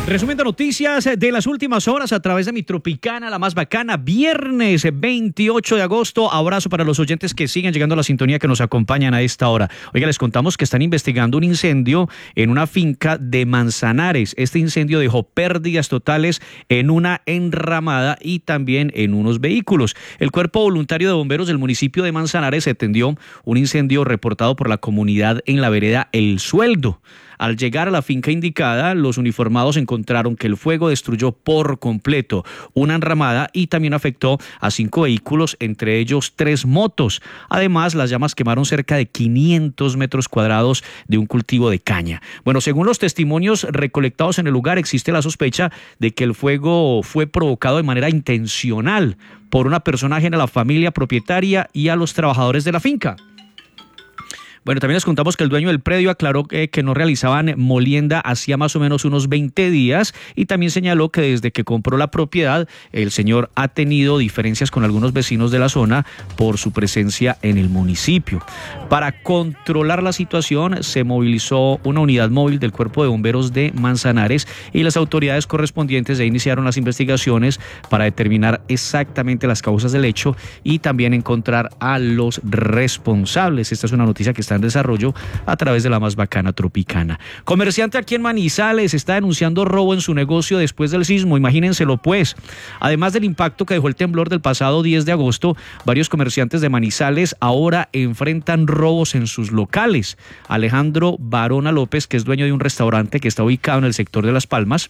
Resumen de noticias de las últimas horas a través de mi Tropicana, la más bacana, viernes 28 de agosto. Abrazo para los oyentes que siguen llegando a la sintonía, que nos acompañan a esta hora. Oiga, les contamos que están investigando un incendio en una finca de Manzanares. Este incendio dejó pérdidas totales en una enramada y también en unos vehículos. El Cuerpo Voluntario de Bomberos del municipio de Manzanares atendió un incendio reportado por la comunidad en la vereda El Sueldo. Al llegar a la finca indicada, los uniformados encontraron que el fuego destruyó por completo una enramada y también afectó a 5 vehículos, entre ellos 3 motos. Además, las llamas quemaron cerca de 500 metros cuadrados de un cultivo de caña. Bueno, según los testimonios recolectados en el lugar, existe la sospecha de que el fuego fue provocado de manera intencional por una persona ajena a la familia propietaria y a los trabajadores de la finca. Bueno, también les contamos que el dueño del predio aclaró que no realizaban molienda hacía más o menos unos 20 días y también señaló que desde que compró la propiedad, el señor ha tenido diferencias con algunos vecinos de la zona por su presencia en el municipio. Para controlar la situación, se movilizó una unidad móvil del Cuerpo de Bomberos de Manzanares y las autoridades correspondientes ya iniciaron las investigaciones para determinar exactamente las causas del hecho y también encontrar a los responsables. Esta es una noticia que está en desarrollo a través de la más bacana Tropicana. Comerciante aquí en Manizales está denunciando robo en su negocio después del sismo, imagínenselo pues. Además del impacto que dejó el temblor del pasado 10 de agosto, varios comerciantes de Manizales ahora enfrentan robos en sus locales. Alejandro Barona López, que es dueño de un restaurante que está ubicado en el sector de Las Palmas,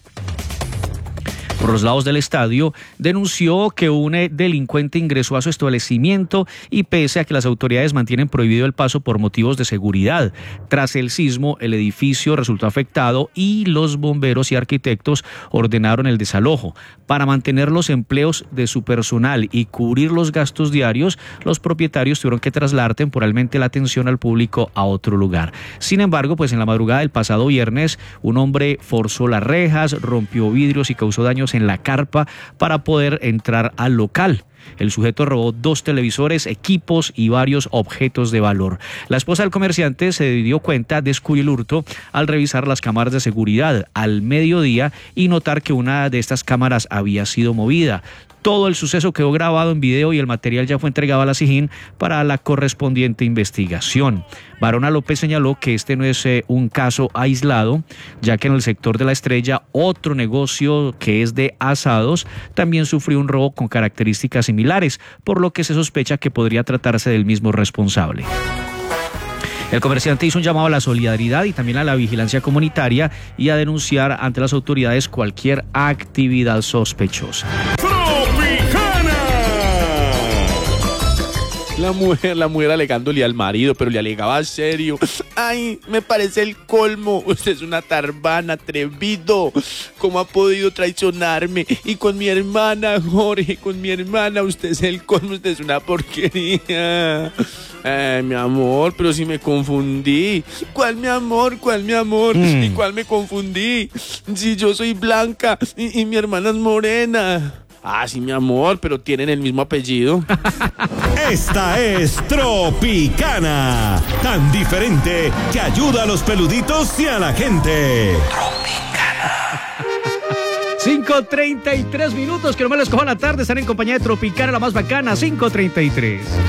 por los lados del estadio, denunció que un delincuente ingresó a su establecimiento y pese a que las autoridades mantienen prohibido el paso por motivos de seguridad. Tras el sismo, el edificio resultó afectado y los bomberos y arquitectos ordenaron el desalojo. Para mantener los empleos de su personal y cubrir los gastos diarios, los propietarios tuvieron que trasladar temporalmente la atención al público a otro lugar. Sin embargo, pues en la madrugada del pasado viernes, un hombre forzó las rejas, rompió vidrios y causó daños en la carpa para poder entrar al local. El sujeto robó 2 televisores, equipos y varios objetos de valor. La esposa del comerciante se dio cuenta de el hurto al revisar las cámaras de seguridad al mediodía y notar que una de estas cámaras había sido movida. Todo el suceso quedó grabado en video y el material ya fue entregado a la SIJIN para la correspondiente investigación. Barona López señaló que este no es un caso aislado, ya que en el sector de La Estrella, otro negocio que es de asados, también sufrió un robo con características similares, por lo que se sospecha que podría tratarse del mismo responsable. El comerciante hizo un llamado a la solidaridad y también a la vigilancia comunitaria y a denunciar ante las autoridades cualquier actividad sospechosa. La mujer alegándole al marido, pero le alegaba serio. Ay, me parece el colmo. Usted es una tarbana, atrevido. ¿Cómo ha podido traicionarme? Y con mi hermana, Jorge, con mi hermana, usted es el colmo, usted es una porquería. Mi amor, pero si me confundí. ¿Cuál mi amor? ¿Cuál mi amor? ¿Y cuál me confundí? Si yo soy blanca y mi hermana es morena. Ah, sí, mi amor, pero tienen el mismo apellido. Esta es Tropicana, tan diferente que ayuda a los peluditos y a la gente. Tropicana. 5:33 minutos, que no me les cojan la tarde, están en compañía de Tropicana, la más bacana, 5:33.